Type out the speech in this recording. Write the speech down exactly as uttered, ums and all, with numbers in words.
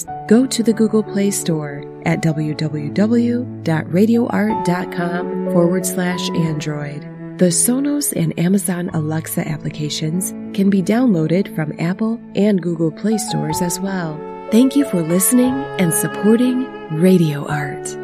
applications, go to the Google Play Store at www.radioart.com forward slash Android. The Sonos and Amazon Alexa applications can be downloaded from Apple and Google Play stores as well. Thank you for listening and supporting Radio Art.